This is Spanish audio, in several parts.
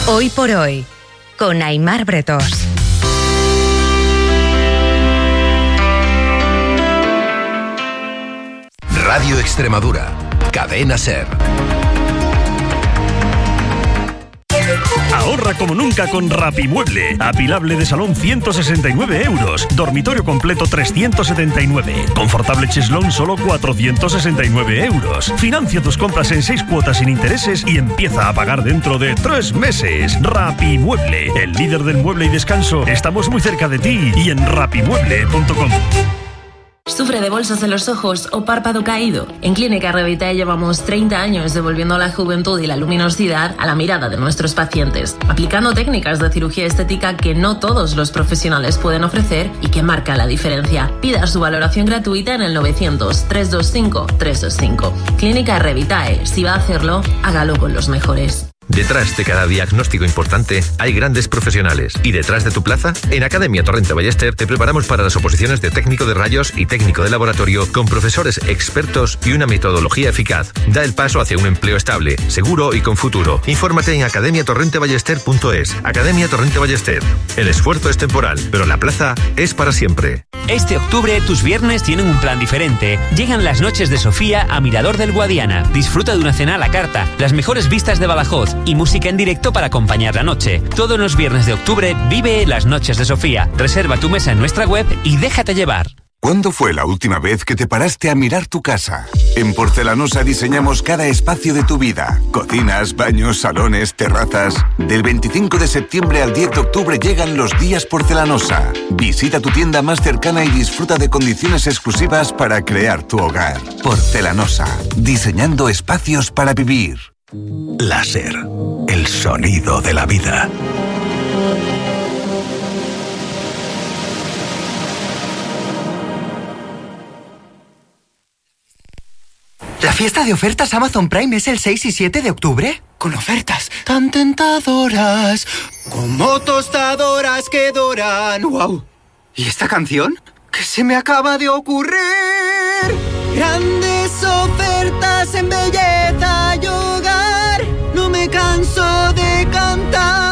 Hoy por hoy, con Aimar Bretos. Radio Extremadura, Cadena SER. Ahorra como nunca con Rapimueble. Apilable de salón 169 euros. Dormitorio completo 379. Confortable cheslón solo 469 euros. Financia tus compras en 6 cuotas sin intereses y empieza a pagar dentro de 3 meses. Rapimueble, el líder del mueble y descanso. Estamos muy cerca de ti y en rapimueble.com. ¿Sufre de bolsas en los ojos o párpado caído? En Clínica Revitae llevamos 30 años devolviendo la juventud y la luminosidad a la mirada de nuestros pacientes, aplicando técnicas de cirugía estética que no todos los profesionales pueden ofrecer y que marcan la diferencia. Pida su valoración gratuita en el 900-325-325. Clínica Revitae. Si va a hacerlo, hágalo con los mejores. Detrás de cada diagnóstico importante hay grandes profesionales. ¿Y detrás de tu plaza? En Academia Torrente Ballester te preparamos para las oposiciones de técnico de rayos y técnico de laboratorio con profesores expertos y una metodología eficaz. Da el paso hacia un empleo estable, seguro y con futuro. Infórmate en academiatorrenteballester.es. Academia Torrente Ballester. El esfuerzo es temporal, pero la plaza es para siempre. Este octubre tus viernes tienen un plan diferente. Llegan las noches de Sofía a Mirador del Guadiana. Disfruta de una cena a la carta, las mejores vistas de Badajoz y música en directo para acompañar la noche. Todos los viernes de octubre vive las noches de Sofía. Reserva tu mesa en nuestra web y déjate llevar. ¿Cuándo fue la última vez que te paraste a mirar tu casa? En Porcelanosa diseñamos cada espacio de tu vida. Cocinas, baños, salones, terrazas. Del 25 de septiembre al 10 de octubre llegan los días Porcelanosa. Visita tu tienda más cercana y disfruta de condiciones exclusivas para crear tu hogar. Porcelanosa, diseñando espacios para vivir. Láser, el sonido de la vida. ¿La fiesta de ofertas Amazon Prime es el 6 y 7 de octubre? Con ofertas tan tentadoras, como tostadoras que doran. ¡Wow! ¿Y esta canción? ¿Qué se me acaba de ocurrir? Grandes ofertas en belleza y hogar. No me canso de cantar.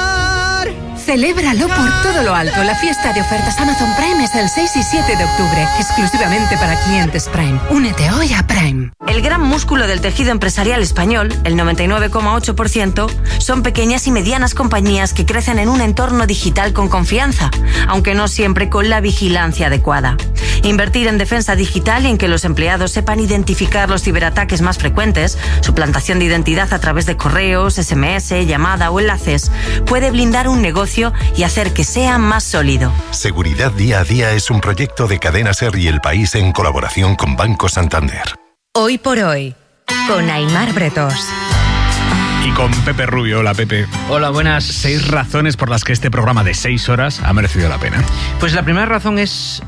Celébralo por todo lo alto. La fiesta de ofertas Amazon Prime es el 6 y 7 de octubre, exclusivamente para clientes Prime. Únete hoy a Prime. El gran músculo del tejido empresarial español, el 99,8%, son pequeñas y medianas compañías que crecen en un entorno digital con confianza, aunque no siempre con la vigilancia adecuada. Invertir en defensa digital y en que los empleados sepan identificar los ciberataques más frecuentes, suplantación de identidad a través de correos, SMS, llamada o enlaces, puede blindar un negocio y hacer que sea más sólido. Seguridad Día a Día es un proyecto de Cadena SER y El País en colaboración con Banco Santander. Hoy por hoy, con Aimar Bretos. Y con Pepe Rubio. Hola, Pepe. Hola, buenas. 6 razones por las que este programa de 6 horas ha merecido la pena. Pues la primera razón es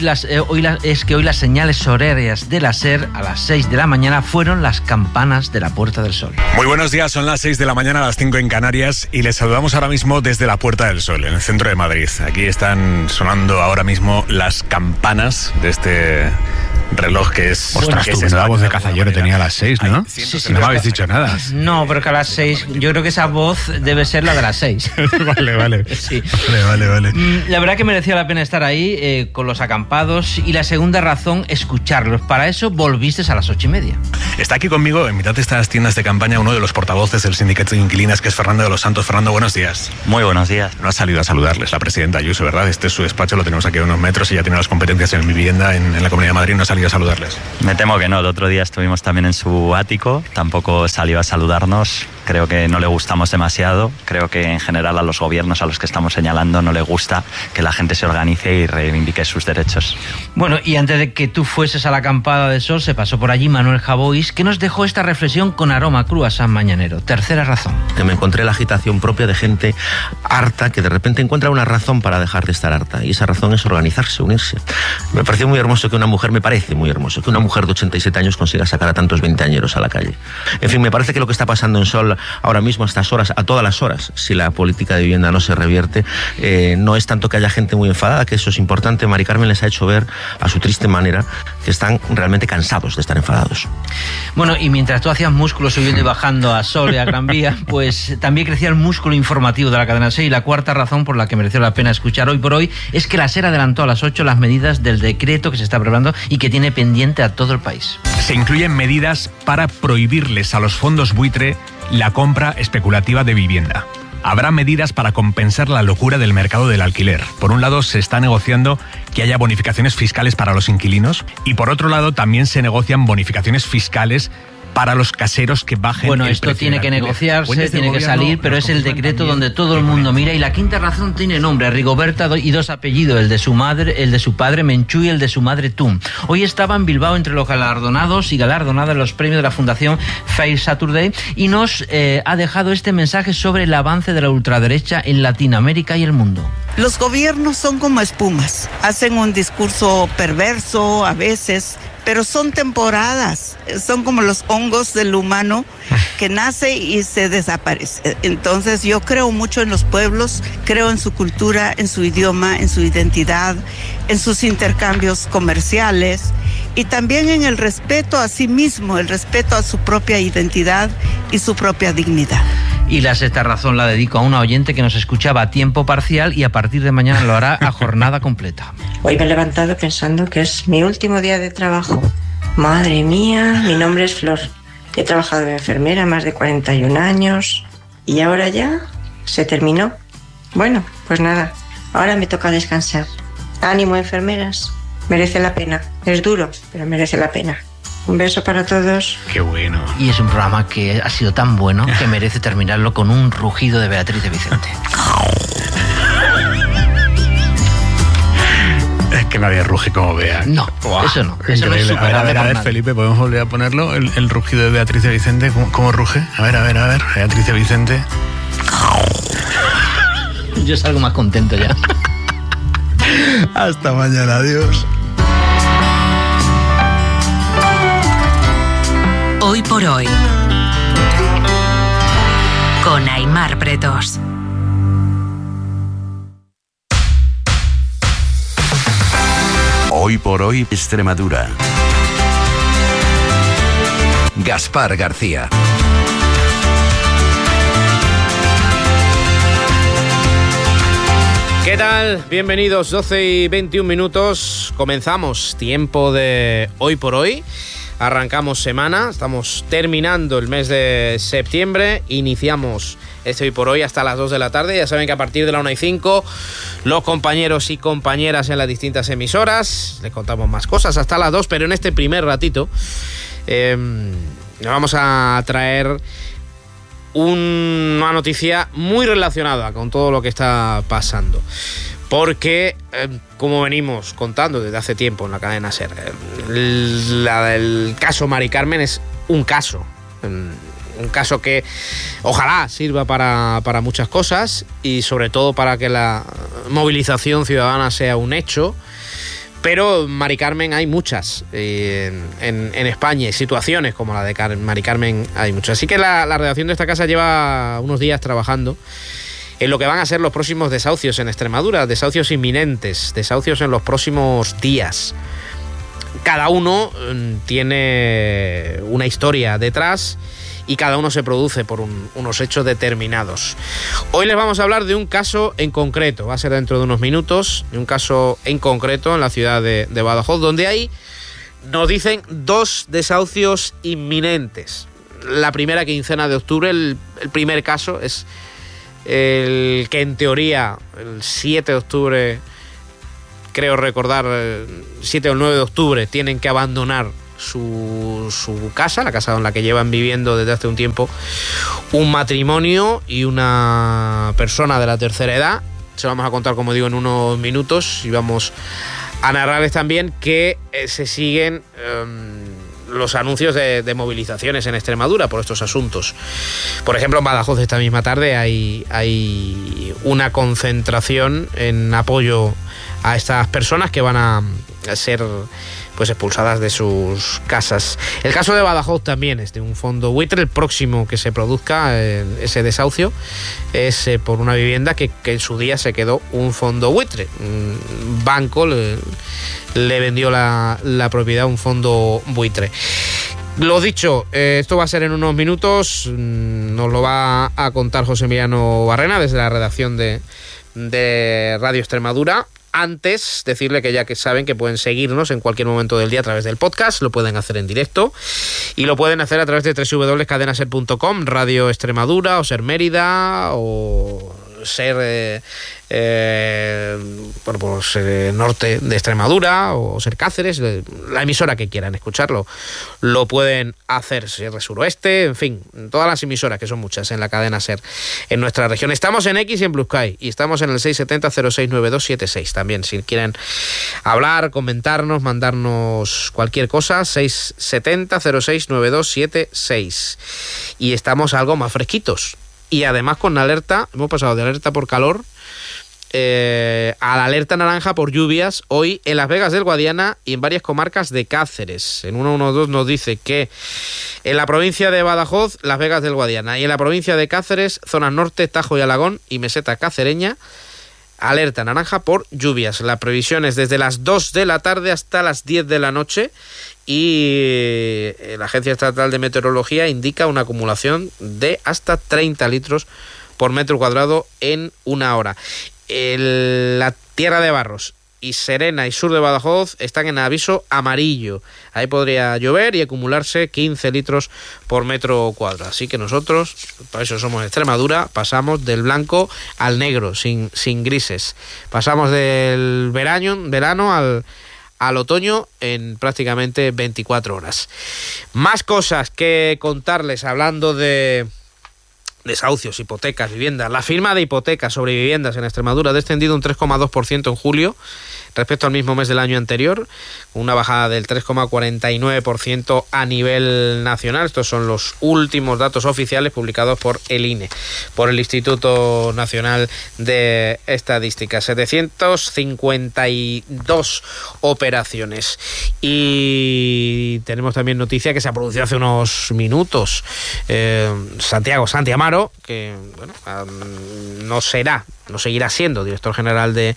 que hoy las señales horarias de la SER a las 6 de la mañana fueron las campanas de la Puerta del Sol. Muy buenos días, son las 6 de la mañana, a las 5 en Canarias, y les saludamos ahora mismo desde la Puerta del Sol, en el centro de Madrid. Aquí están sonando ahora mismo las campanas de este reloj que es... Ostras, tú, la voz de Cazallero tenía a las 6, ¿no? Sí, no me habéis dicho nada. No, pero que a las 6, yo creo que esa voz debe ser la de las 6. Vale. Sí. Vale. La verdad que merecía la pena estar ahí con los acampados, y la segunda razón, escucharlos. Para eso volviste a las 8:30. Está aquí conmigo, en mitad de estas tiendas de campaña, uno de los portavoces del sindicato de inquilinas, que es Fernando de los Santos. Fernando, buenos días. Muy buenos días. No ha salido a saludarles la presidenta Ayuso, ¿verdad? Este es su despacho, lo tenemos aquí a unos metros, y ya tiene las competencias en vivienda en la Comunidad de Madrid. No ha salido a saludarles. Me temo que no. El otro día estuvimos también en su ático, tampoco salió a saludarnos. Creo que no le gustamos demasiado. Creo que en general a los gobiernos a los que estamos señalando no le gusta que la gente se organice y reivindique sus derechos. Bueno, y antes de que tú fueses a la acampada de sol, se pasó por allí Manuel Javois, que nos dejó esta reflexión con aroma a croissant mañanero. Tercera razón. Que me encontré la agitación propia de gente harta, que de repente encuentra una razón para dejar de estar harta, y esa razón es organizarse, unirse. Me pareció muy hermoso que una mujer, me parece muy hermoso que una mujer de 87 años consiga sacar a tantos veinteañeros a la calle. En fin, me parece que lo que está pasando en Sol español ahora mismo a estas horas, a todas las horas, si la política de vivienda no se revierte. No es tanto que haya gente muy enfadada, que eso es importante. Mari Carmen les ha hecho ver a su triste manera que están realmente cansados de estar enfadados. Bueno, y mientras tú hacías músculo subiendo y bajando a Sol y a Gran Vía, pues también crecía el músculo informativo de la cadena SER. Y la cuarta razón por la que mereció la pena escuchar hoy por hoy es que la SER adelantó a las 8 las medidas del decreto que se está preparando y que tiene pendiente a todo el país. Se incluyen medidas para prohibirles a los fondos buitre la compra especulativa de vivienda. Habrá medidas para compensar la locura del mercado del alquiler. Por un lado, se está negociando que haya bonificaciones fiscales para los inquilinos y por otro lado también se negocian bonificaciones fiscales para los caseros que bajen Bueno, el esto precio tiene del que alquiler. negociarse, tiene que salir, pero es el decreto donde todo el mundo mira. Y la quinta razón tiene nombre, Rigoberta, y dos apellidos, el de su madre, el de su padre Menchú y el de su madre Tum. Hoy estaba en Bilbao entre los galardonados y galardonadas en los premios de la Fundación Fair Saturday y nos ha dejado este mensaje sobre el avance de la ultraderecha en Latinoamérica y el mundo. Los gobiernos son como espumas, hacen un discurso perverso a veces, pero son temporadas, son como los hongos del humano que nace y se desaparece. Entonces yo creo mucho en los pueblos, creo en su cultura, en su idioma, en su identidad, en sus intercambios comerciales y también en el respeto a sí mismo, el respeto a su propia identidad y su propia dignidad. Y la sexta razón la dedico a una oyente que nos escuchaba a tiempo parcial y a partir de mañana lo hará a jornada completa. Hoy me he levantado pensando que es mi último día de trabajo. Madre mía, mi nombre es Flor. He trabajado de enfermera más de 41 años y ahora ya se terminó. Bueno, pues nada, ahora me toca descansar. Ánimo, enfermeras, merece la pena. Es duro, pero merece la pena. Un beso para todos. Qué bueno. Y es un programa que ha sido tan bueno que merece terminarlo con un rugido de Beatriz de Vicente. Es que nadie ruge como Bea. No, eso no. Eso no es superable. A ver, Felipe, ¿podemos volver a ponerlo? El rugido de Beatriz de Vicente. ¿Cómo ruge? A ver. Beatriz de Vicente. Yo salgo más contento ya. Hasta mañana, adiós. Hoy por hoy, con Aimar Bretos. Hoy por hoy, Extremadura. Gaspar García. ¿Qué tal? Bienvenidos, 12 y 21 minutos. Comenzamos tiempo de Hoy por hoy. Arrancamos semana, estamos terminando el mes de septiembre, iniciamos este Hoy por hoy hasta las 2 de la tarde. Ya saben que a partir de la 1:05 los compañeros y compañeras en las distintas emisoras les contamos más cosas hasta las 2, pero en este primer ratito nos vamos a traer una noticia muy relacionada con todo lo que está pasando. Porque, como venimos contando desde hace tiempo en la cadena SER, el caso Mari Carmen es un caso que ojalá sirva para muchas cosas y sobre todo para que la movilización ciudadana sea un hecho. Pero Mari Carmen hay muchas en España y situaciones como la de Mari Carmen hay muchas. Así que la redacción de esta casa lleva unos días trabajando en lo que van a ser los próximos desahucios en Extremadura, desahucios inminentes, desahucios en los próximos días. Cada uno tiene una historia detrás y cada uno se produce por unos hechos determinados. Hoy les vamos a hablar de un caso en concreto, va a ser dentro de unos minutos, de un caso en concreto en la ciudad de Badajoz, donde hay, nos dicen, 2 desahucios inminentes. La primera quincena de octubre, el primer caso es el que en teoría el 7 de octubre, creo recordar, 7 o el 9 de octubre tienen que abandonar su casa, la casa en la que llevan viviendo desde hace un tiempo un matrimonio y una persona de la tercera edad. Se lo vamos a contar, como digo, en unos minutos y vamos a narrarles también que se siguen los anuncios de movilizaciones en Extremadura por estos asuntos. Por ejemplo, en Badajoz esta misma tarde hay una concentración en apoyo a estas personas que van a ser pues expulsadas de sus casas. El caso de Badajoz también es de un fondo buitre. El próximo que se produzca ese desahucio es por una vivienda que en su día se quedó un fondo buitre. Un banco le vendió la propiedad a un fondo buitre. Lo dicho, esto va a ser en unos minutos. Nos lo va a contar José Emiliano Barrena desde la redacción de Radio Extremadura. Antes, decirle que ya que saben que pueden seguirnos en cualquier momento del día a través del podcast, lo pueden hacer en directo y lo pueden hacer a través de www.cadenaser.com, Radio Extremadura o Ser Mérida o Ser norte de Extremadura o Ser Cáceres, la emisora que quieran escucharlo lo pueden hacer, Ser Suroeste, en fin, todas las emisoras, que son muchas en la cadena Ser en nuestra región. Estamos en X y en Blue Sky y estamos en el 670-069276 también, si quieren hablar, comentarnos, mandarnos cualquier cosa, 670-069276. Y estamos algo más fresquitos. Y además con alerta, hemos pasado de alerta por calor a la alerta naranja por lluvias hoy en Las Vegas del Guadiana y en varias comarcas de Cáceres. En 112 nos dice que en la provincia de Badajoz, Las Vegas del Guadiana, y en la provincia de Cáceres, zonas norte, Tajo y Alagón y meseta cacereña, alerta naranja por lluvias. La previsión es desde las 2 de la tarde hasta las 10 de la noche y la Agencia Estatal de Meteorología indica una acumulación de hasta 30 litros por metro cuadrado en una hora. La Tierra de Barros y Serena y sur de Badajoz están en aviso amarillo. Ahí podría llover y acumularse 15 litros por metro cuadrado. Así que nosotros, por eso somos Extremadura, pasamos del blanco al negro, sin grises. Pasamos del verano al otoño en prácticamente 24 horas. Más cosas que contarles hablando de desahucios, hipotecas, viviendas. La firma de hipotecas sobre viviendas en Extremadura ha descendido un 3,2% en julio respecto al mismo mes del año anterior, una bajada del 3,49% a nivel nacional. Estos son los últimos datos oficiales publicados por el INE, por el Instituto Nacional de Estadística. 752 operaciones. Y tenemos también noticia que se ha producido hace unos minutos. Santi Amaro, que bueno, no seguirá siendo director general de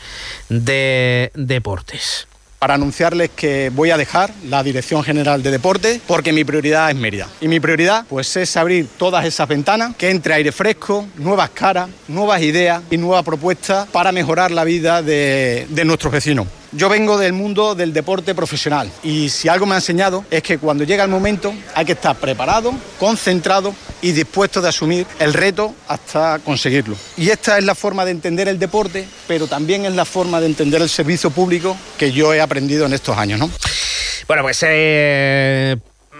Deportes. Para anunciarles que voy a dejar la Dirección General de Deportes porque mi prioridad es Mérida. Y mi prioridad pues es abrir todas esas ventanas, que entre aire fresco, nuevas caras, nuevas ideas y nuevas propuestas para mejorar la vida de nuestros vecinos. Yo vengo del mundo del deporte profesional y si algo me ha enseñado es que cuando llega el momento hay que estar preparado, concentrado y dispuesto de asumir el reto hasta conseguirlo. Y esta es la forma de entender el deporte, pero también es la forma de entender el servicio público que yo he aprendido en estos años, ¿no? Bueno, pues se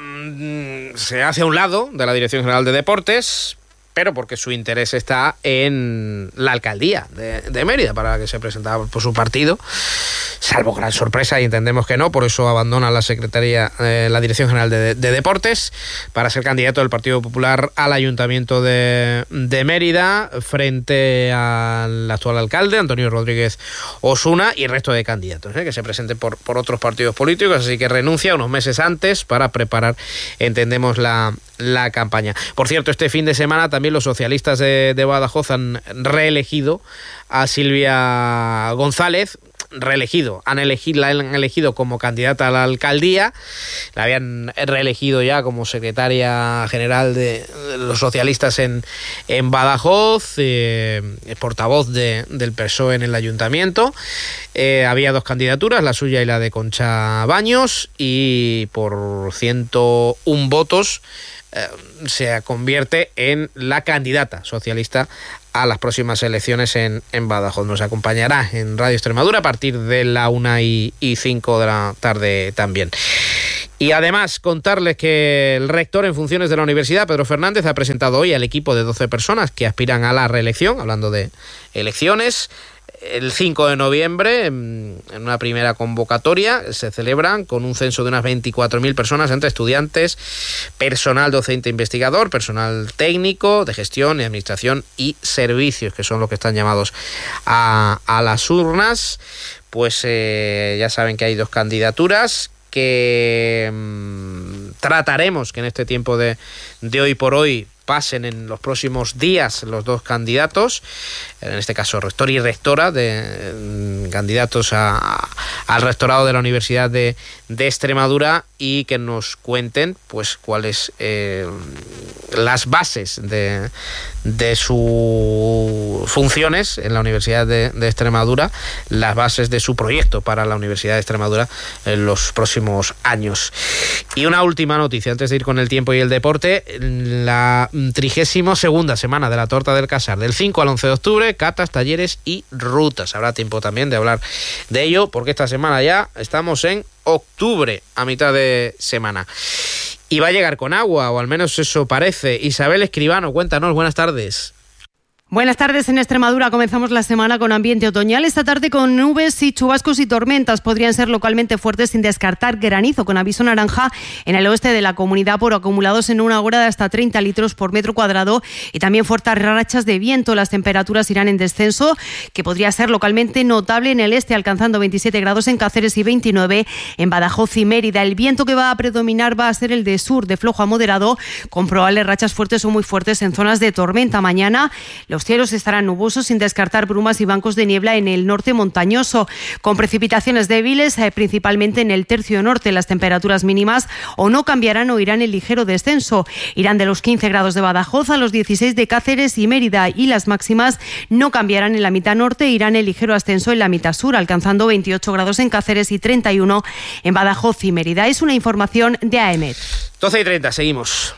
hace a un lado de la Dirección General de Deportes, pero porque su interés está en la alcaldía de Mérida, para la que se presentaba por su partido, salvo gran sorpresa, y entendemos que no, por eso abandona la Secretaría, la Dirección General de Deportes, para ser candidato del Partido Popular al Ayuntamiento de Mérida, frente al actual alcalde, Antonio Rodríguez Osuna, y el resto de candidatos, que se presenten por otros partidos políticos, así que renuncia unos meses antes para preparar, entendemos, la campaña. Por cierto, este fin de semana también los socialistas de Badajoz han reelegido a Silvia González. La han elegido como candidata a la alcaldía, la habían reelegido ya como secretaria general de los socialistas en Badajoz, portavoz del PSOE en el ayuntamiento. Había dos candidaturas, la suya y la de Concha Baños, y por 101 votos se convierte en la candidata socialista a las próximas elecciones en Badajoz. Nos acompañará en Radio Extremadura a partir de la 1:05 de la tarde también. Y además contarles que el rector en funciones de la universidad, Pedro Fernández, ha presentado hoy al equipo de 12 personas que aspiran a la reelección, hablando de elecciones. El 5 de noviembre, en una primera convocatoria, se celebran con un censo de unas 24.000 personas entre estudiantes, personal docente investigador, personal técnico de gestión y administración y servicios, que son los que están llamados a las urnas. Pues ya saben que hay dos candidaturas que trataremos que en este tiempo de hoy por hoy pasen en los próximos días los dos candidatos, en este caso rector y rectora, candidatos al rectorado de la Universidad de Extremadura, y que nos cuenten pues cuáles las bases de sus funciones en la Universidad de Extremadura, las bases de su proyecto para la Universidad de Extremadura en los próximos años. Y una última noticia antes de ir con el tiempo y el deporte: la 32ª semana de la Torta del Casar, del 5 al 11 de octubre, catas, talleres y rutas. Habrá tiempo también de hablar de ello, porque esta semana ya estamos en octubre, a mitad de semana. Y va a llegar con agua, o al menos eso parece. Isabel Escribano, cuéntanos, buenas tardes. Buenas tardes. En Extremadura comenzamos la semana con ambiente otoñal. Esta tarde con nubes y chubascos y tormentas. Podrían ser localmente fuertes, sin descartar granizo, con aviso naranja en el oeste de la comunidad por acumulados en una hora de hasta 30 litros por metro cuadrado, y también fuertes rachas de viento. Las temperaturas irán en descenso, que podría ser localmente notable en el este, alcanzando 27 grados en Cáceres y 29 en Badajoz y Mérida. El viento que va a predominar va a ser el de sur, de flojo a moderado, con probables rachas fuertes o muy fuertes en zonas de tormenta. Mañana los cielos estarán nubosos, sin descartar brumas y bancos de niebla en el norte montañoso, con precipitaciones débiles, principalmente en el tercio norte. Las temperaturas mínimas o no cambiarán o irán en ligero descenso. Irán de los 15 grados de Badajoz a los 16 de Cáceres y Mérida, y las máximas no cambiarán en la mitad norte, irán en ligero ascenso en la mitad sur, alcanzando 28 grados en Cáceres y 31 en Badajoz y Mérida. Es una información de AEMET. 12:30, seguimos.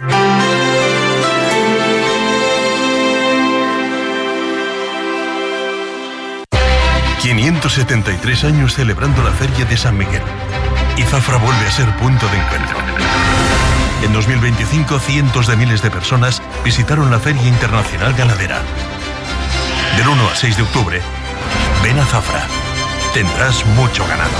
573 años celebrando la Feria de San Miguel. Y Zafra vuelve a ser punto de encuentro. En 2025, cientos de miles de personas visitaron la Feria Internacional Ganadera. Del 1 al 6 de octubre, ven a Zafra. Tendrás mucho ganado.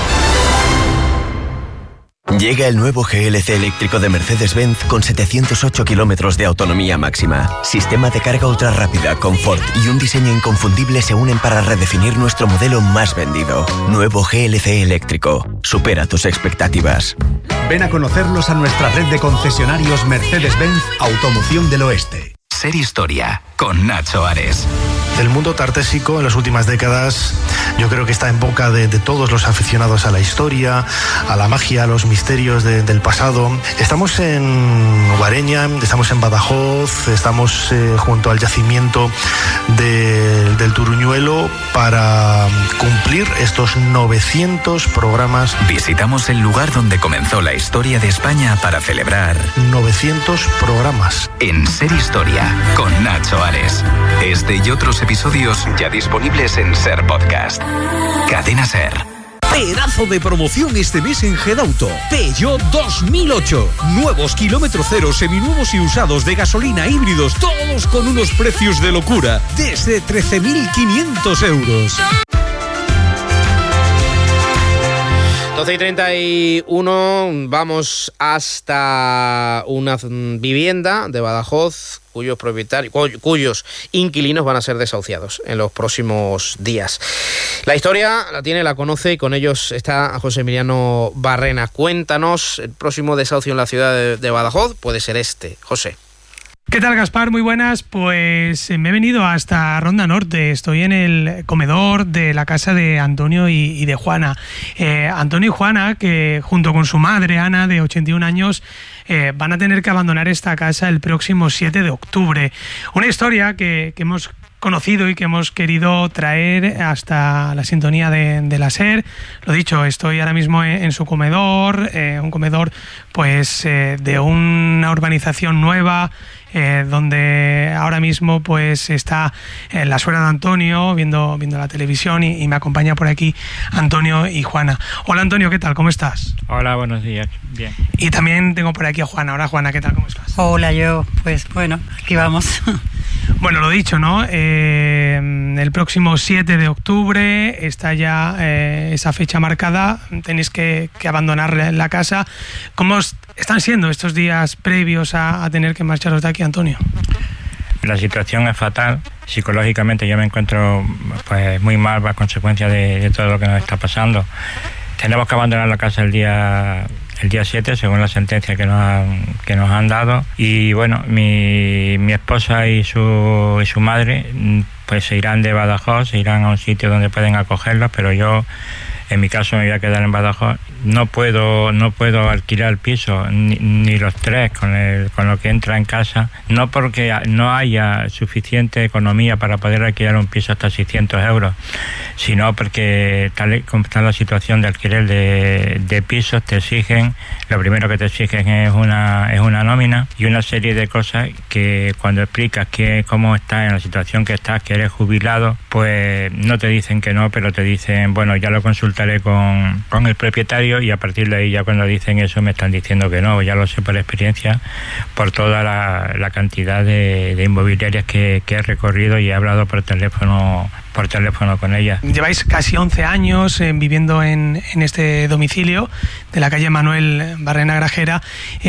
Llega el nuevo GLC eléctrico de Mercedes-Benz con 708 kilómetros de autonomía máxima. Sistema de carga ultra rápida, confort y un diseño inconfundible se unen para redefinir nuestro modelo más vendido. Nuevo GLC eléctrico. Supera tus expectativas. Ven a conocerlos a nuestra red de concesionarios Mercedes-Benz Automoción del Oeste. Ser Historia, con Nacho Ares. El mundo tartésico en las últimas décadas yo creo que está en boca de todos los aficionados a la historia, a la magia, a los misterios del pasado. Estamos en Guareña, estamos en Badajoz, estamos junto al yacimiento del Turuñuelo para cumplir estos 900 programas. Visitamos el lugar donde comenzó la historia de España para celebrar 900 programas. En Ser Historia, con Nacho Ares. Este y otros episodios ya disponibles en Ser Podcast. Cadena Ser. Pedazo de promoción este mes en Gedauto. Peugeot 2008. Nuevos kilómetro cero, seminuevos y usados de gasolina, híbridos, todos con unos precios de locura. Desde 13.500 euros. 12:31, vamos hasta una vivienda de Badajoz cuyos propietarios, cuyos inquilinos van a ser desahuciados en los próximos días. La historia la conoce, y con ellos está José Emiliano Barrena. Cuéntanos, el próximo desahucio en la ciudad de Badajoz puede ser este, José. ¿Qué tal, Gaspar? Muy buenas. Pues me he venido hasta Ronda Norte. Estoy en el comedor de la casa de Antonio y de Juana. Antonio y Juana, que junto con su madre, Ana, de 81 años, van a tener que abandonar esta casa el próximo 7 de octubre. Una historia que hemos conocido y que hemos querido traer hasta la sintonía de la SER. Lo dicho, estoy ahora mismo en su comedor, un comedor pues de una urbanización nueva, donde ahora mismo pues está la suegra de Antonio viendo la televisión, y me acompaña por aquí Antonio y Juana. Hola, Antonio, ¿qué tal? ¿Cómo estás? Hola, buenos días. Bien. Y también tengo por aquí a Juana. Hola, Juana, ¿qué tal? ¿Cómo estás? Hola, pues bueno, aquí vamos. Bueno, lo dicho, ¿no? El próximo 7 de octubre está ya esa fecha marcada. Tenéis que abandonar la casa. ¿Cómo están siendo estos días previos a tener que marcharos de aquí, Antonio? La situación es fatal. Psicológicamente yo me encuentro pues muy mal a consecuencia de todo lo que nos está pasando. Tenemos que abandonar la casa el día 7, según la sentencia que nos han dado. Y bueno, mi esposa y su madre pues se irán de Badajoz, se irán a un sitio donde pueden acogerlos, pero yo, en mi caso, me voy a quedar en Badajoz. No puedo alquilar el piso, ni los tres con lo que entra en casa, no porque no haya suficiente economía para poder alquilar un piso hasta 600 euros, sino porque tal como está la situación de alquiler de pisos, te exigen, lo primero que te exigen es una nómina y una serie de cosas que cuando explicas cómo estás en la situación que estás, que eres jubilado, pues no te dicen que no, pero te dicen, bueno, ya lo consultaré con el propietario, y a partir de ahí ya cuando dicen eso me están diciendo que no. Ya lo sé por experiencia, por toda la cantidad de inmobiliarias que he recorrido y he hablado por teléfono con ellas. Lleváis casi 11 años viviendo en este domicilio de la calle Manuel Barrena Grajera,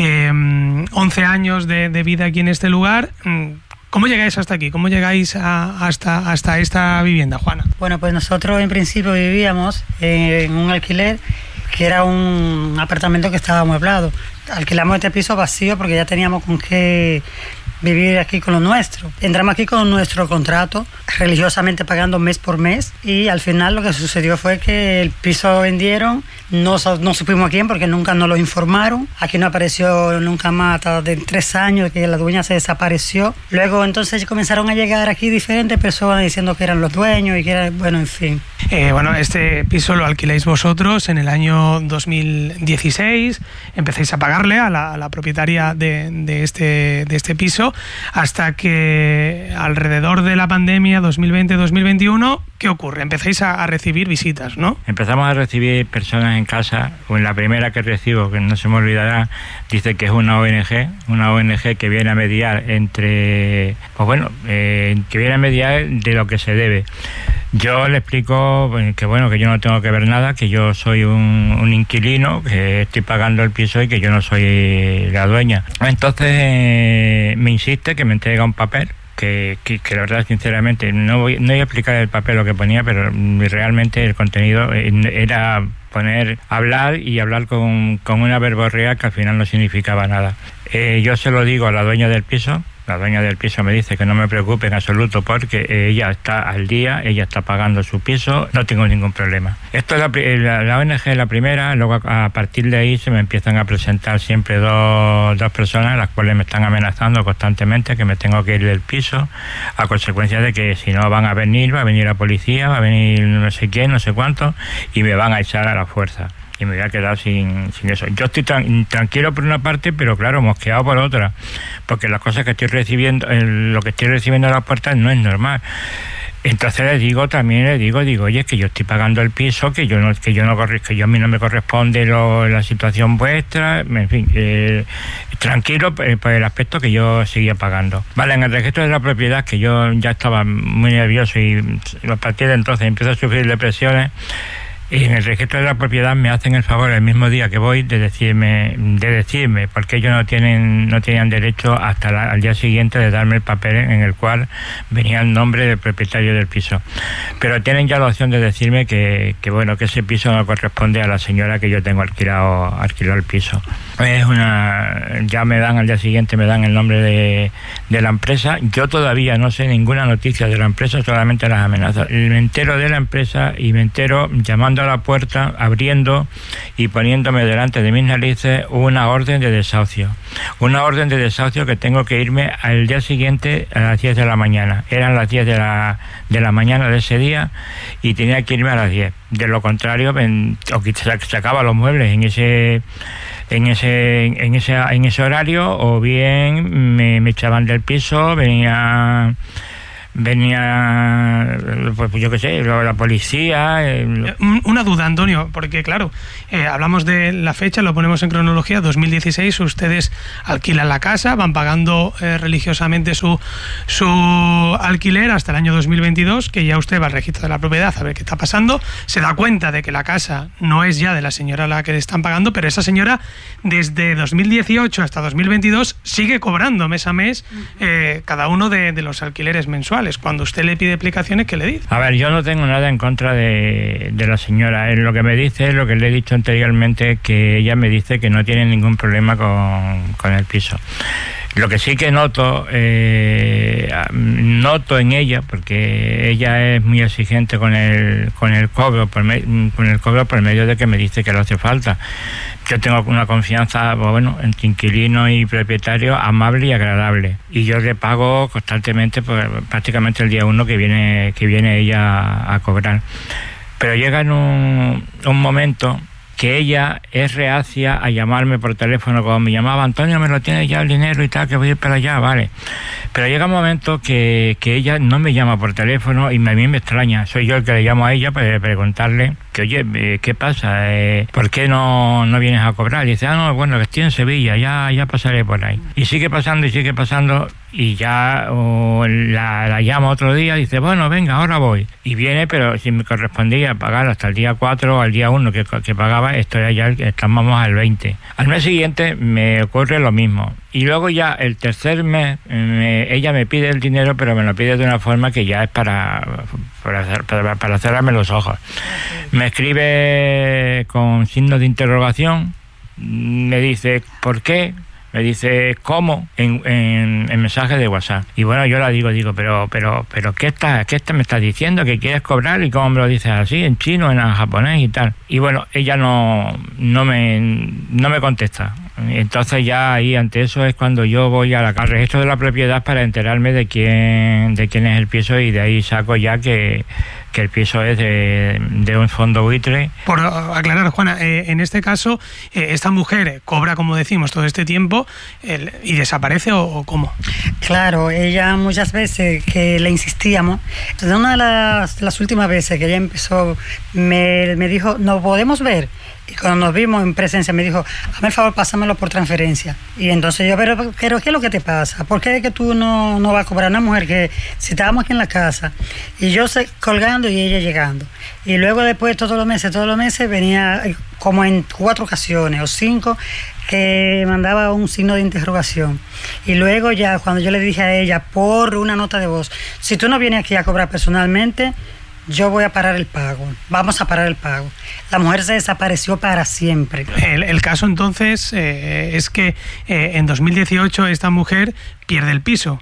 11 años de vida aquí en este lugar. ¿Cómo llegáis hasta aquí? ¿Cómo llegáis hasta esta vivienda, Juana? Bueno, pues nosotros en principio vivíamos en un alquiler que era un apartamento que estaba amueblado. Alquilamos este piso vacío porque ya teníamos con qué vivir aquí con lo nuestro. Entramos aquí con nuestro contrato, religiosamente pagando mes por mes, y al final lo que sucedió fue que el piso vendieron, no supimos a quién porque nunca nos lo informaron. Aquí no apareció nunca más, hasta de 3 años que la dueña se desapareció. Luego entonces comenzaron a llegar aquí diferentes personas diciendo que eran los dueños y que era, bueno, en fin. Bueno, este piso lo alquiláis vosotros en el año 2016, empezáis a pagarle a la propietaria de este piso, hasta que alrededor de la pandemia 2020-2021, ¿qué ocurre? Empezáis a recibir visitas, ¿no? Empezamos a recibir personas en casa. La primera que recibo, que no se me olvidará, dice que es una ONG que viene a mediar entre, pues bueno, que viene a mediar de lo que se debe. Yo le explico que bueno, que yo no tengo que ver nada, que yo soy un inquilino, que estoy pagando el piso y que yo no soy la dueña. Entonces me insiste que me entrega un papel, que la verdad, sinceramente, no voy a explicar el papel lo que ponía, pero realmente el contenido era hablar con una verborrea que al final no significaba nada. Yo se lo digo a la dueña del piso. La dueña del piso me dice que no me preocupe en absoluto porque ella está al día, ella está pagando su piso, no tengo ningún problema. Esto es la ONG es la primera, luego a partir de ahí se me empiezan a presentar siempre dos personas, las cuales me están amenazando constantemente que me tengo que ir del piso, a consecuencia de que si no va a venir la policía, va a venir no sé quién, no sé cuánto, y me van a echar a la fuerza. Y me voy a quedar sin eso. Yo estoy tranquilo por una parte, pero claro, mosqueado por otra, porque las cosas que estoy recibiendo, lo que estoy recibiendo a las puertas no es normal. Entonces le digo, oye, es que yo estoy pagando el piso, que a mí no me corresponde la situación vuestra, en fin, tranquilo por el aspecto que yo seguía pagando. Vale, en el registro de la propiedad, que yo ya estaba muy nervioso y a partir de entonces empiezo a sufrir depresiones. Y en el registro de la propiedad me hacen el favor el mismo día que voy de decirme porque ellos no tenían derecho hasta al día siguiente de darme el papel en el cual venía el nombre del propietario del piso. Pero tienen ya la opción de decirme que ese piso no corresponde a la señora que yo tengo alquilado el piso. Ya al día siguiente me dan el nombre de la empresa. Yo todavía no sé ninguna noticia de la empresa, solamente las amenazas. Me entero de la empresa y me entero llamando a la puerta, abriendo y poniéndome delante de mis narices una orden de desahucio. Una orden de desahucio que tengo que irme al día siguiente a las 10 de la mañana. Eran las 10 de la mañana de ese día y tenía que irme a las 10. De lo contrario, sacaba los muebles en ese horario, o bien me echaban del piso, venía pues yo qué sé, la policía. Una duda, Antonio, porque claro, hablamos de la fecha, lo ponemos en cronología, 2016, ustedes alquilan la casa, van pagando religiosamente su alquiler hasta el año 2022, que ya usted va al registro de la propiedad a ver qué está pasando, se da cuenta de que la casa no es ya de la señora a la que le están pagando, pero esa señora desde 2018 hasta 2022 sigue cobrando mes a mes cada uno de los alquileres mensuales. sexuales. Cuando usted le pide explicaciones, ¿qué le dice? A ver, yo no tengo nada en contra de la señora. Lo que me dice es lo que le he dicho anteriormente, que ella me dice que no tiene ningún problema con el piso. Lo que sí que noto en ella, porque ella es muy exigente con el cobro por medio de que me dice que le hace falta. Yo tengo una confianza, bueno, entre inquilino y propietario amable y agradable, y yo le pago constantemente, prácticamente el día 1 que viene ella a cobrar. Pero llega en un momento que ella es reacia a llamarme por teléfono. Como me llamaba: Antonio, me lo tienes ya el dinero y tal, que voy a ir para allá, vale. Pero llega un momento que ella no me llama por teléfono y a mí me extraña. Soy yo el que le llamo a ella para preguntarle que, oye, ¿qué pasa? ¿Por qué no vienes a cobrar? Y dice: no, bueno, que estoy en Sevilla, ya pasaré por ahí. Y sigue pasando, y ya la llamo otro día y dice: bueno, venga, ahora voy. Y viene, pero si me correspondía pagar hasta el día 4 o al día 1 que pagaba, estamos al 20. Al mes siguiente me ocurre lo mismo. Y luego ya el tercer mes ella me pide el dinero, pero me lo pide de una forma que ya es para cerrarme los ojos. Me escribe con signos de interrogación, me dice ¿por qué? Me dice ¿cómo? En mensaje de WhatsApp. Y bueno, yo la digo, pero ¿qué me estás diciendo? ¿Que quieres cobrar? ¿Y cómo me lo dices así? ¿En chino, en japonés y tal? Y bueno, ella no me contesta. Entonces ya ahí, ante eso, es cuando yo voy al registro de la propiedad para enterarme de quién es el piso, y de ahí saco ya que el piso es de un fondo buitre. Por aclarar, Juana, en este caso, esta mujer cobra, como decimos, todo este tiempo y desaparece, ¿o cómo? Claro, ella muchas veces que le insistíamos. Entonces, una de las últimas veces que ella empezó, me dijo: ¿nos podemos ver? Y cuando nos vimos en presencia me dijo: hazme el favor, pásamelo por transferencia. Y entonces yo, pero ¿qué es lo que te pasa? ¿Por qué es que tú no vas a cobrar? Una mujer que si estábamos aquí en la casa y yo colgando y ella llegando, y luego después todos los meses venía como en 4 ocasiones o 5 que mandaba un signo de interrogación. Y luego ya cuando yo le dije a ella por una nota de voz: si tú no vienes aquí a cobrar personalmente, yo voy a parar el pago, vamos a parar el pago. La mujer se desapareció para siempre. El caso entonces es que en 2018 esta mujer pierde el piso,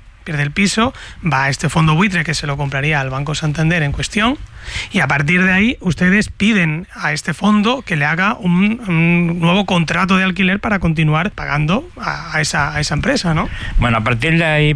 va a este fondo buitre que se lo compraría al Banco Santander en cuestión, y a partir de ahí ustedes piden a este fondo que le haga un nuevo contrato de alquiler para continuar pagando a esa empresa, ¿no? Bueno, a partir de ahí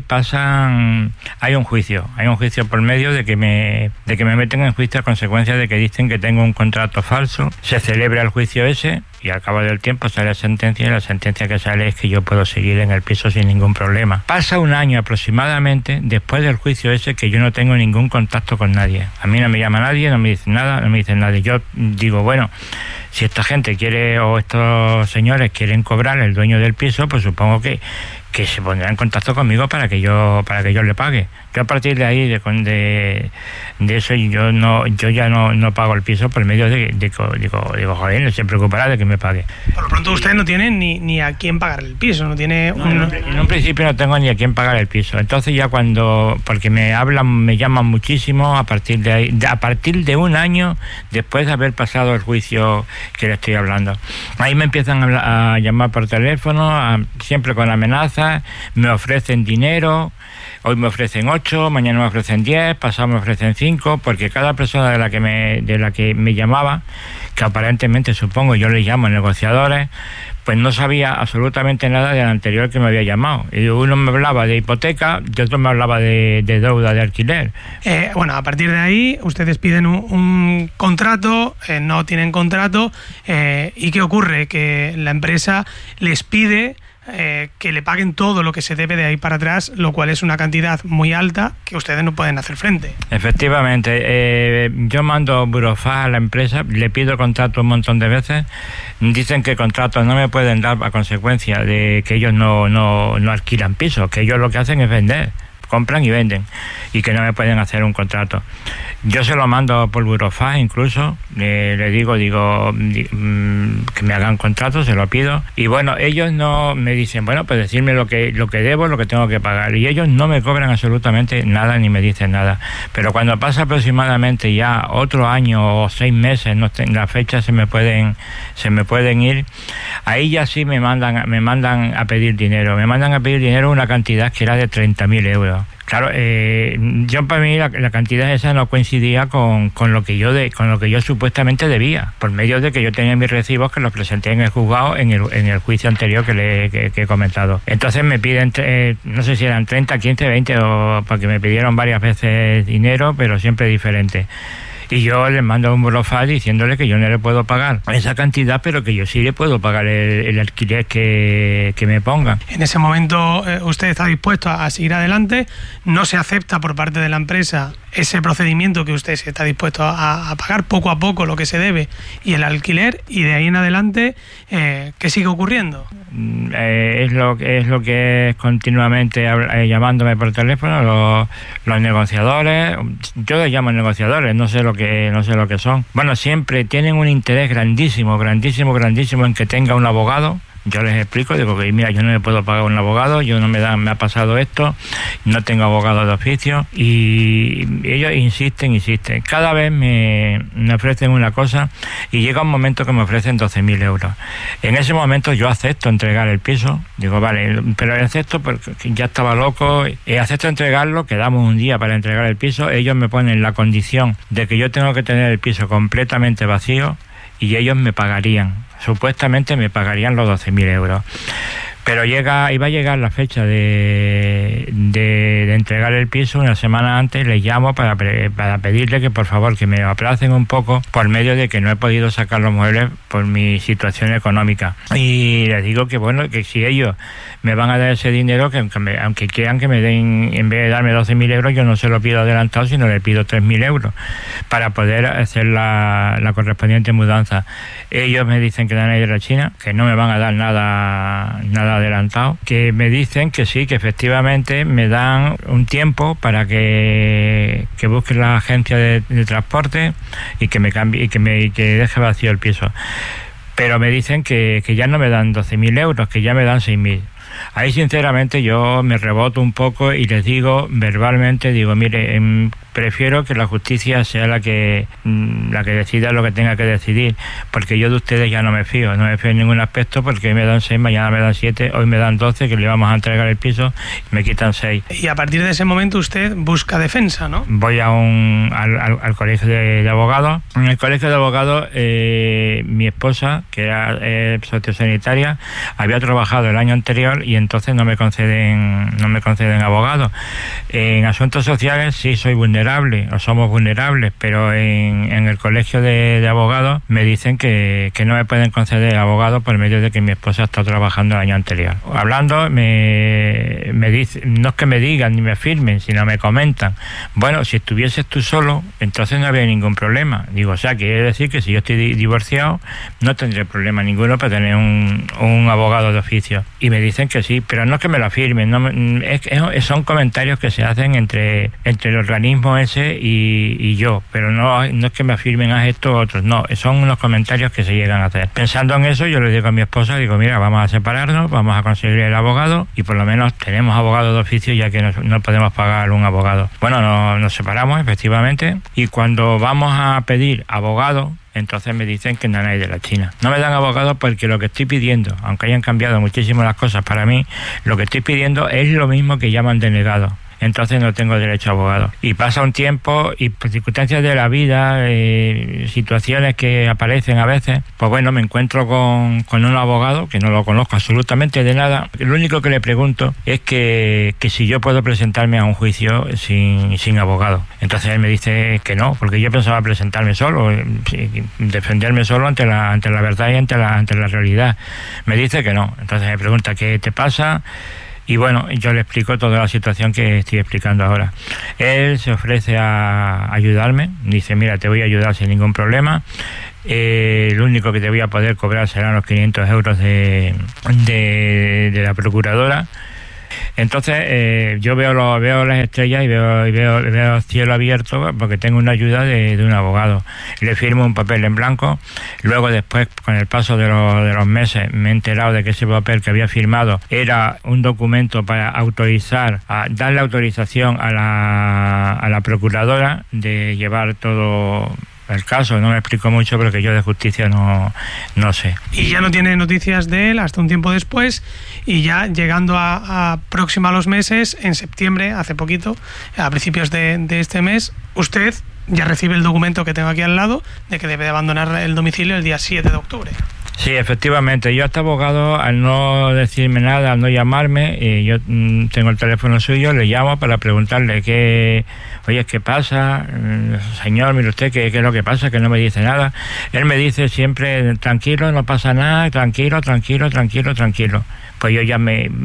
hay un juicio por medio de que me meten en juicio a consecuencia de que dicen que tengo un contrato falso. Se celebra el juicio ese y al cabo del tiempo sale la sentencia, y la sentencia que sale es que yo puedo seguir en el piso sin ningún problema. Pasa un año aproximadamente después del juicio ese que yo no tengo ningún contacto con nadie. A mí no me llama nadie, no me dicen nada, Yo digo, bueno, si esta gente quiere, o estos señores quieren cobrar, el dueño del piso, pues supongo que se pondrá en contacto conmigo para que yo le pague. Yo a partir de ahí, de eso, yo ya no pago el piso por medio digo, joder, no se preocupará de que me pague. Por lo pronto usted no tiene ni a quién pagar el piso, no tiene... En un principio no tengo ni a quién pagar el piso. Entonces ya porque me llaman muchísimo a partir de ahí, a partir de un año después de haber pasado el juicio que le estoy hablando. Ahí me empiezan a llamar por teléfono, siempre con amenazas, me ofrecen dinero. Hoy me ofrecen 8, mañana me ofrecen 10, pasado me ofrecen 5, porque cada persona de la que me llamaba, que aparentemente supongo yo le llamo negociadores, pues no sabía absolutamente nada del anterior que me había llamado. Y uno me hablaba de hipoteca y otro me hablaba de deuda de alquiler. Bueno, a partir de ahí ustedes piden un contrato, no tienen contrato, ¿y qué ocurre? Que la empresa les pide que le paguen todo lo que se debe de ahí para atrás, lo cual es una cantidad muy alta que ustedes no pueden hacer frente. Efectivamente, yo mando burofax a la empresa, le pido contrato un montón de veces, dicen que contratos no me pueden dar a consecuencia de que ellos no alquilan pisos, que ellos lo que hacen es vender. compran y venden, y que no me pueden hacer un contrato. Yo se lo mando por Burofax, incluso le digo que me hagan contrato, se lo pido, y bueno, ellos no me dicen, bueno, pues decirme lo que debo, lo que tengo que pagar, y ellos no me cobran absolutamente nada ni me dicen nada. Pero cuando pasa aproximadamente ya otro año o 6 meses, las fechas se me pueden ir, ahí ya sí me mandan a pedir dinero. Me mandan a pedir dinero una cantidad que era de 30.000 euros. Claro, yo para mí la cantidad esa no coincidía con lo que yo supuestamente debía, por medio de que yo tenía mis recibos que los presenté en el juzgado en el juicio anterior que he comentado. Entonces me piden, no sé si eran 30, 15, 20, porque me pidieron varias veces dinero, pero siempre diferente. Y yo les mando un burofax diciéndole que yo no le puedo pagar esa cantidad, pero que yo sí le puedo pagar el alquiler que me pongan. En ese momento usted está dispuesto a seguir adelante, no se acepta por parte de la empresa ese procedimiento que usted se está dispuesto a pagar poco a poco lo que se debe y el alquiler, y de ahí en adelante, ¿qué sigue ocurriendo? Es lo que es continuamente llamándome por teléfono los negociadores. Yo les llamo negociadores, no sé lo que son. Bueno, siempre tienen un interés grandísimo en que tenga un abogado. Yo les explico, digo que mira, yo no me puedo pagar un abogado, me ha pasado esto, no tengo abogado de oficio, y ellos insisten. Cada vez me ofrecen una cosa y llega un momento que me ofrecen 12.000 euros. En ese momento yo acepto entregar el piso, digo vale, pero acepto porque ya estaba loco, acepto entregarlo, quedamos un día para entregar el piso, ellos me ponen la condición de que yo tengo que tener el piso completamente vacío y ellos me pagarían. Supuestamente me pagarían los 12.000 euros. Pero iba a llegar la fecha de entregar el piso una semana antes. Les llamo para pedirle que por favor que me aplacen un poco, por medio de que no he podido sacar los muebles por mi situación económica. Y les digo que bueno, que si ellos me van a dar ese dinero, que aunque quieran que me den, en vez de darme 12.000 euros, yo no se lo pido adelantado, sino le pido 3.000 euros para poder hacer la correspondiente mudanza. Ellos me dicen que dan ahí de la China, que no me van a dar nada adelantado, que me dicen que sí, que efectivamente me dan un tiempo para que busque la agencia de transporte y que me cambie y que deje vacío el piso. Pero me dicen que ya no me dan 12.000 euros, que ya me dan 6.000. Ahí sinceramente yo me reboto un poco y les digo verbalmente, mire, prefiero que la justicia sea la que decida lo que tenga que decidir, porque yo de ustedes ya no me fío en ningún aspecto, porque hoy me dan 6, mañana me dan 7, hoy me dan 12, que le vamos a entregar el piso, y me quitan 6. Y a partir de ese momento usted busca defensa, ¿no? Voy al colegio de abogados. En el colegio de abogados mi esposa, que era sociosanitaria, había trabajado el año anterior y entonces no me conceden abogados. En asuntos sociales sí soy vulnerable, o somos vulnerables, pero en el colegio de abogados me dicen que no me pueden conceder abogado por medio de que mi esposa está trabajando el año anterior. Hablando, me dicen, no es que me digan ni me firmen, sino me comentan, bueno, si estuvieses tú solo, entonces no había ningún problema. Digo, o sea, quiere decir que si yo estoy divorciado, no tendré problema ninguno para tener un abogado de oficio. Y me dicen que sí, pero no es que me lo firmen, son comentarios que se hacen entre el organismo ese y yo, pero no es que me afirmen a esto o otros, no, son unos comentarios que se llegan a hacer. Pensando en eso, yo le digo a mi esposa, mira, vamos a separarnos, vamos a conseguir el abogado y por lo menos tenemos abogado de oficio, ya que no podemos pagar un abogado. Bueno, nos separamos efectivamente, y cuando vamos a pedir abogado, entonces me dicen que no hay de la China. No me dan abogado porque lo que estoy pidiendo, aunque hayan cambiado muchísimo las cosas para mí, lo que estoy pidiendo es lo mismo que llaman denegado. Entonces no tengo derecho a abogado. Y pasa un tiempo y por circunstancias de la vida, situaciones que aparecen a veces, pues bueno, me encuentro con un abogado que no lo conozco absolutamente de nada. Lo único que le pregunto es que si yo puedo presentarme a un juicio sin abogado. Entonces él me dice que no, porque yo pensaba presentarme solo, defenderme solo ante la verdad y ante la realidad. Me dice que no. Entonces me pregunta, ¿qué te pasa? Y bueno, yo le explico toda la situación que estoy explicando ahora. Él se ofrece a ayudarme, dice, mira, te voy a ayudar sin ningún problema. Lo único que te voy a poder cobrar serán los 500 euros de la procuradora. Entonces yo veo las estrellas y veo el cielo abierto porque tengo una ayuda de un abogado. Le firmo un papel en blanco. Luego después, con el paso de los meses, me he enterado de que ese papel que había firmado era un documento para darle autorización a la procuradora de llevar todo el caso. No me explico mucho, pero que yo de justicia no sé. Y ya no tiene noticias de él hasta un tiempo después, y ya llegando a próximo a los meses, en septiembre, hace poquito, a principios de este mes, usted ya recibe el documento que tengo aquí al lado de que debe de abandonar el domicilio el día 7 de octubre. Sí, efectivamente. Yo a este abogado, al no decirme nada, al no llamarme, yo tengo el teléfono suyo, le llamo para preguntarle ¿qué pasa? Señor, mire usted, ¿qué es lo que pasa? Que no me dice nada. Él me dice siempre, tranquilo, no pasa nada, tranquilo. Pues yo ya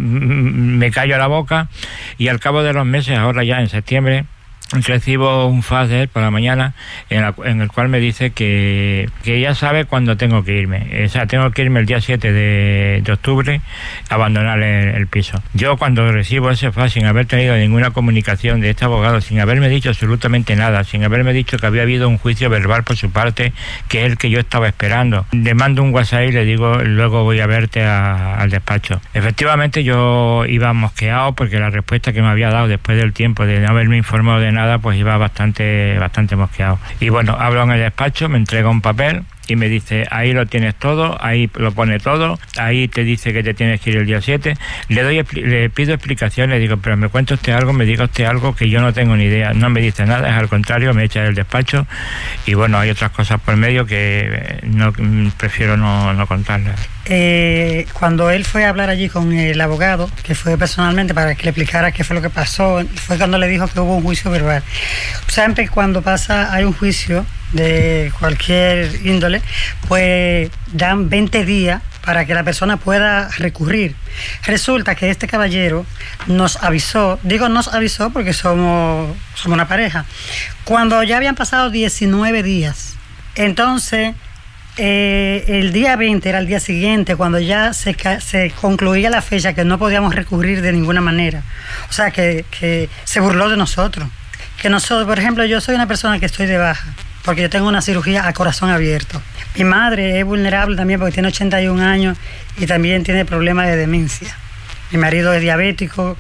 me callo la boca, y al cabo de los meses, ahora ya en septiembre, recibo un fax de él por la mañana en el cual me dice que ya sabe cuándo tengo que irme. O sea, tengo que irme el día 7 de octubre a abandonar el piso. Yo, cuando recibo ese fax, sin haber tenido ninguna comunicación de este abogado, sin haberme dicho absolutamente nada, sin haberme dicho que había habido un juicio verbal por su parte, que es el que yo estaba esperando, le mando un WhatsApp y le digo, luego voy a verte al despacho. Efectivamente, yo iba mosqueado porque la respuesta que me había dado después del tiempo de no haberme informado de nada, pues iba bastante mosqueado. Y bueno, hablo en el despacho, me entrega un papel y me dice, ahí lo tienes todo, ahí lo pone todo, ahí te dice que te tienes que ir el día 7. Le pido explicaciones, le digo, pero me cuenta usted algo, me diga usted algo que yo no tengo ni idea. No me dice nada, es al contrario, me echa del despacho, y bueno, hay otras cosas por medio que prefiero no contarles. Cuando él fue a hablar allí con el abogado, que fue personalmente para que le explicara qué fue lo que pasó, fue cuando le dijo que hubo un juicio verbal. Siempre cuando hay un juicio de cualquier índole, pues dan 20 días para que la persona pueda recurrir. Resulta que este caballero nos avisó porque somos una pareja, cuando ya habían pasado 19 días. Entonces, el día 20 era el día siguiente, cuando ya se concluía la fecha, que no podíamos recurrir de ninguna manera. O sea, que se burló de nosotros. Que nosotros, por ejemplo, yo soy una persona que estoy de baja, porque yo tengo una cirugía a corazón abierto. Mi madre es vulnerable también porque tiene 81 años y también tiene problemas de demencia. Mi marido es diabético,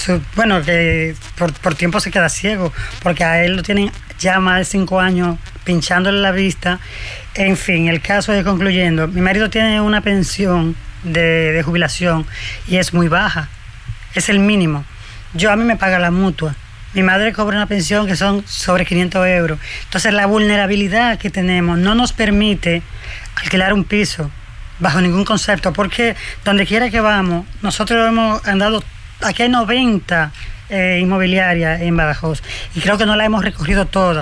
que por tiempo se queda ciego, porque a él lo tienen ya más de 5 años pinchándole la vista. En fin, el caso es, concluyendo, mi marido tiene una pensión de jubilación y es muy baja, es el mínimo. A mí me paga la mutua. Mi madre cobra una pensión que son sobre 500 euros. Entonces, la vulnerabilidad que tenemos no nos permite alquilar un piso bajo ningún concepto, porque donde quiera que vamos, nosotros hemos andado, aquí hay 90 inmobiliarias en Badajoz, y creo que no la hemos recorrido toda.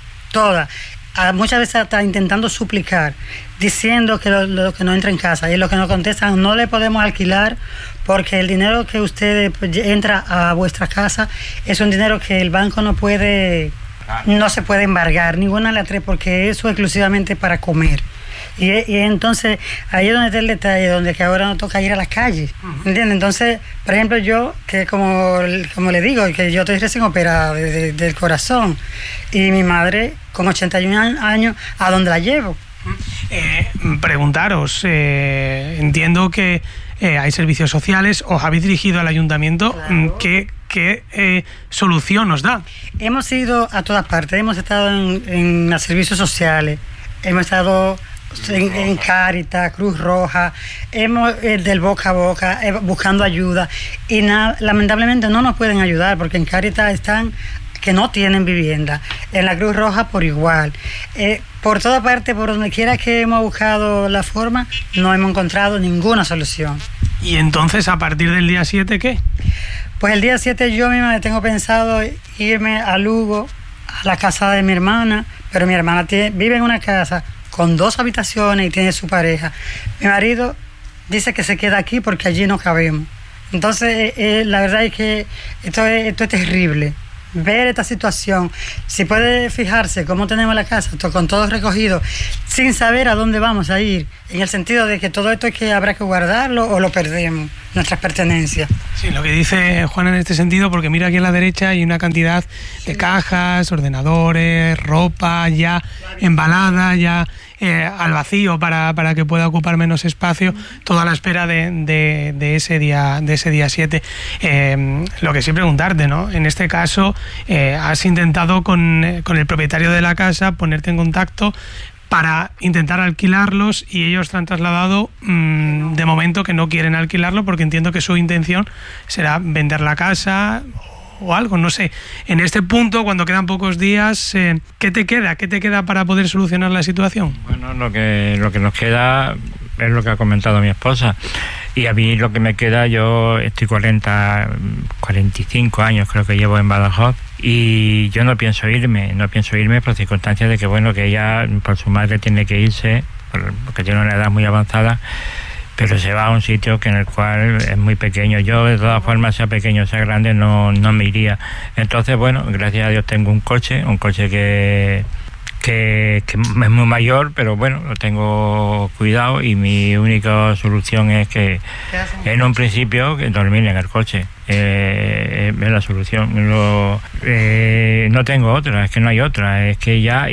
Muchas veces está intentando suplicar, diciendo que lo que no entra en casa, y lo que nos contestan, no le podemos alquilar porque el dinero que usted entra a vuestra casa es un dinero que el banco no se puede embargar, ninguna de las tres, porque eso es exclusivamente para comer. Y entonces ahí es donde está el detalle, donde que ahora nos toca ir a las calles, ¿entiendes? Entonces, por ejemplo, yo, que como le digo, que yo estoy recién operada del corazón, y mi madre con 81 años, ¿a dónde la llevo? Preguntaros, entiendo que hay servicios sociales, os habéis dirigido al ayuntamiento, claro. ¿Qué solución nos da? Hemos ido a todas partes, hemos estado en los servicios sociales, hemos estado en Cáritas, Cruz Roja, del boca a boca, buscando ayuda, y lamentablemente no nos pueden ayudar, porque en Cáritas están que no tienen vivienda, en la Cruz Roja por igual. Por toda parte, por donde quiera que hemos buscado la forma, no hemos encontrado ninguna solución. ¿Y entonces, a partir del día 7, qué? Pues el día 7 yo misma tengo pensado irme a Lugo, a la casa de mi hermana, pero mi hermana vive en una casa con 2 habitaciones y tiene su pareja. Mi marido dice que se queda aquí porque allí no cabemos. Entonces, la verdad es que esto es terrible. Ver esta situación, si puede fijarse cómo tenemos la casa, con todo recogido, sin saber a dónde vamos a ir, en el sentido de que todo esto es que habrá que guardarlo o lo perdemos, nuestras pertenencias. Sí, lo que dice Juana en este sentido, porque mira aquí a la derecha hay una cantidad de cajas, ordenadores, ropa ya embalada, ya al vacío para que pueda ocupar menos espacio, toda la espera de ese día 7. Lo que sí preguntarte, ¿no? En este caso, has intentado con el propietario de la casa ponerte en contacto para intentar alquilarlos, y ellos te han trasladado de momento que no quieren alquilarlo porque entiendo que su intención será vender la casa o algo, no sé. En este punto, cuando quedan pocos días, ¿qué te queda? ¿Qué te queda para poder solucionar la situación? Bueno, lo que nos queda es lo que ha comentado mi esposa. Y a mí lo que me queda, yo estoy 45 años creo que llevo en Badajoz, y yo no pienso irme por circunstancias de que, bueno, que ella por su madre tiene que irse, porque tiene una edad muy avanzada, pero se va a un sitio en el cual es muy pequeño. Yo, de todas formas, sea pequeño o sea grande, no me iría. Entonces, bueno, gracias a Dios tengo un coche que es muy mayor, pero bueno, lo tengo cuidado, y mi única solución es que en un principio dormir en el coche. Es la solución. No tengo otra, es que no hay otra, es que ya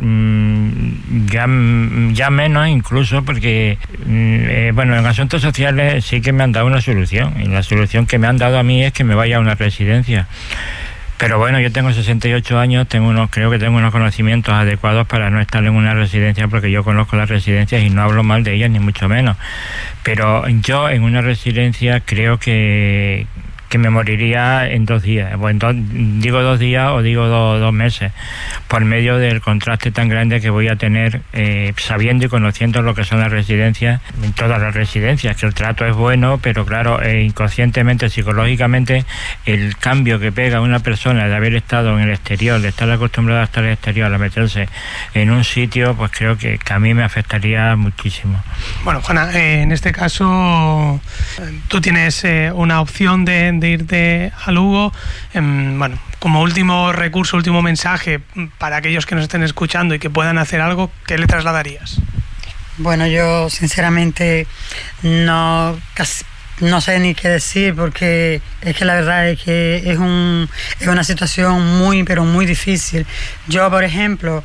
menos, incluso porque bueno, en asuntos sociales sí que me han dado una solución, y la solución que me han dado a mí es que me vaya a una residencia. Pero bueno, yo tengo 68 años, creo que tengo unos conocimientos adecuados para no estar en una residencia, porque yo conozco las residencias y no hablo mal de ellas, ni mucho menos. Pero yo en una residencia creo que me moriría en 2 días. Bueno, digo 2 días o digo 2 meses, por medio del contraste tan grande que voy a tener sabiendo y conociendo lo que son las residencias, en todas las residencias, que el trato es bueno, pero claro, inconscientemente, psicológicamente, el cambio que pega a una persona de haber estado en el exterior, de estar acostumbrada a estar en el exterior, a meterse en un sitio, pues creo que a mí me afectaría muchísimo. Bueno, Juana, en este caso tú tienes una opción de irte a Lugo. Bueno, como último recurso, último mensaje para aquellos que nos estén escuchando y que puedan hacer algo, ¿qué le trasladarías? Bueno, yo sinceramente no sé ni qué decir, porque es que la verdad es que es una situación muy, pero muy difícil. Yo, por ejemplo,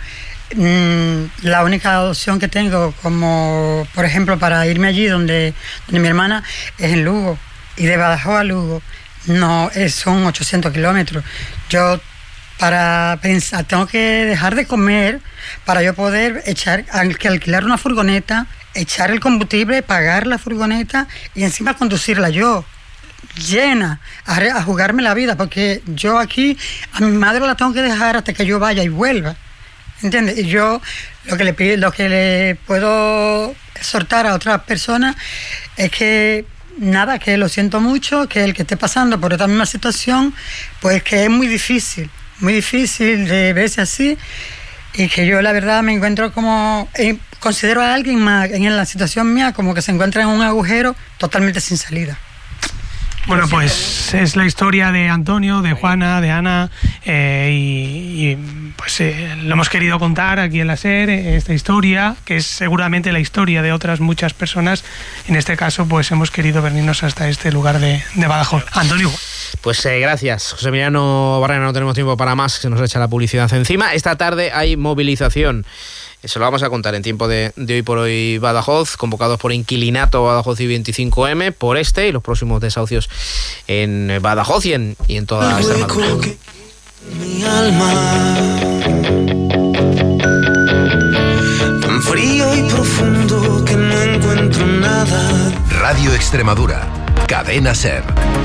la única opción que tengo, como por ejemplo para irme allí donde mi hermana, es en Lugo, y de Badajoz a Lugo son 800 kilómetros. Yo, para pensar, tengo que dejar de comer para yo poder alquilar una furgoneta, echar el combustible, pagar la furgoneta y encima conducirla yo llena, a jugarme la vida, porque yo aquí a mi madre la tengo que dejar hasta que yo vaya y vuelva, ¿entiendes? Y yo lo que le puedo exhortar a otras personas es que nada, que lo siento mucho, que el que esté pasando por esta misma situación, pues que es muy difícil de verse así, y que yo la verdad me encuentro como, considero a alguien más en la situación mía como que se encuentra en un agujero totalmente sin salida. Bueno, pues es la historia de Antonio, de Juana, de Ana, y pues lo hemos querido contar aquí en la SER, esta historia, que es seguramente la historia de otras muchas personas. En este caso, pues hemos querido venirnos hasta este lugar de Badajoz. Antonio. Pues gracias, José Emiliano Barrena. No tenemos tiempo para más, se nos echa la publicidad encima. Esta tarde hay movilización. Eso lo vamos a contar en tiempo de Hoy por Hoy Badajoz, convocados por Inquilinato Badajoz y 25M, por y los próximos desahucios en Badajoz y en toda Extremadura. Mi alma, tan frío y profundo que no encuentro nada. Radio Extremadura, Cadena SER.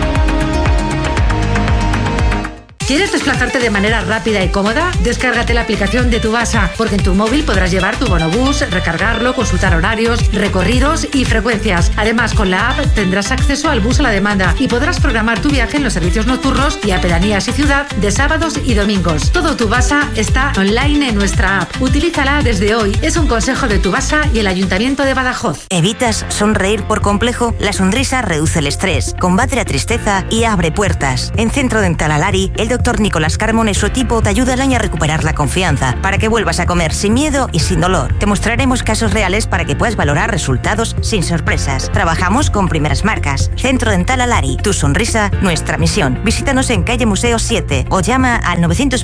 ¿Quieres desplazarte de manera rápida y cómoda? Descárgate la aplicación de Tubasa, porque en tu móvil podrás llevar tu bonobús, recargarlo, consultar horarios, recorridos y frecuencias. Además, con la app tendrás acceso al bus a la demanda y podrás programar tu viaje en los servicios nocturnos y a pedanías y ciudad de sábados y domingos. Todo Tubasa está online en nuestra app. Utilízala desde hoy. Es un consejo de Tubasa y el Ayuntamiento de Badajoz. ¿Evitas sonreír por complejo? La sonrisa reduce el estrés, combate la tristeza y abre puertas. En Centro Dental Alari, el Dr. Nicolás Carmona y su equipo te ayudarán a recuperar la confianza para que vuelvas a comer sin miedo y sin dolor. Te mostraremos casos reales para que puedas valorar resultados sin sorpresas. Trabajamos con primeras marcas. Centro Dental Alari, tu sonrisa, nuestra misión. Visítanos en calle Museo 7 o llama al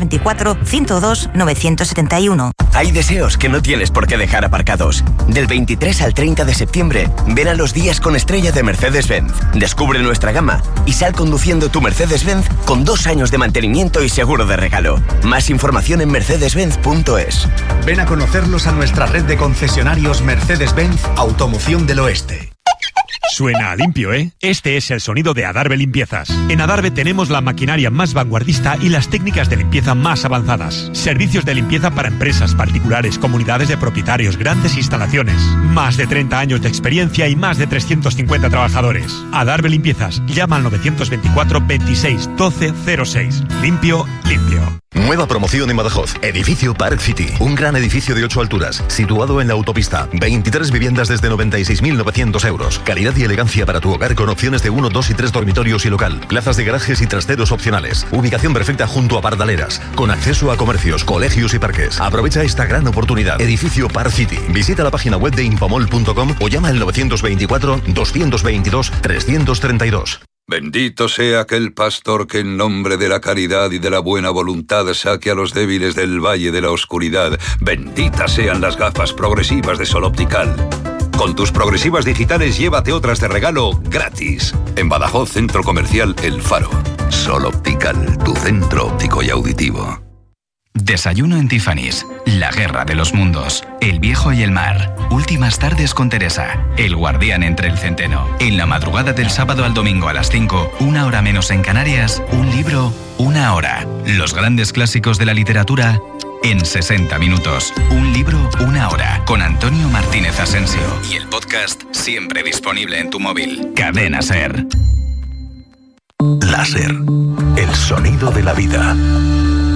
924-102-971. Hay deseos que no tienes por qué dejar aparcados. Del 23 al 30 de septiembre, ven a los días con estrella de Mercedes-Benz. Descubre nuestra gama y sal conduciendo tu Mercedes-Benz con 2 años de mantenimiento y seguro de regalo. Más información en mercedes-benz.es. Ven a conocerlos a nuestra red de concesionarios Mercedes-Benz Automoción del Oeste. Suena a limpio, ¿eh? Este es el sonido de Adarve Limpiezas. En Adarve tenemos la maquinaria más vanguardista y las técnicas de limpieza más avanzadas. Servicios de limpieza para empresas, particulares, comunidades de propietarios, grandes instalaciones. Más de 30 años de experiencia y más de 350 trabajadores. Adarve Limpiezas. Llama al 924 26 12 06. Limpio, limpio. Nueva promoción en Badajoz. Edificio Park City. Un gran edificio de 8 alturas, situado en la autopista. 23 viviendas desde 96.900 euros. Calidad y elegancia para tu hogar con opciones de 1, 2 y 3 dormitorios y local. Plazas de garajes y trasteros opcionales. Ubicación perfecta junto a Pardaleras. Con acceso a comercios, colegios y parques. Aprovecha esta gran oportunidad. Edificio Park City. Visita la página web de infomol.com o llama al 924 222 332. Bendito sea aquel pastor que en nombre de la caridad y de la buena voluntad saque a los débiles del valle de la oscuridad. Benditas sean las gafas progresivas de Sol Optical. Con tus progresivas digitales llévate otras de regalo gratis. En Badajoz, Centro Comercial El Faro. Sol Optical, tu centro óptico y auditivo. Desayuno en Tiffany's, la guerra de los mundos, el viejo y el mar, últimas tardes con Teresa, el guardián entre el centeno. En la madrugada del sábado al domingo a las 5, 1 hora menos en Canarias, un libro, 1 hora. Los grandes clásicos de la literatura en 60 minutos. Un libro, 1 hora. Con Antonio Martínez Asensio. Y el podcast siempre disponible en tu móvil. Cadena SER. Láser. El sonido de la vida.